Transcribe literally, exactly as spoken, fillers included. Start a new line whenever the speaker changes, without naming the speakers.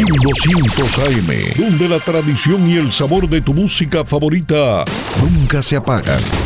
mil doscientos A M, donde la tradición y el sabor de tu música favorita nunca se apagan.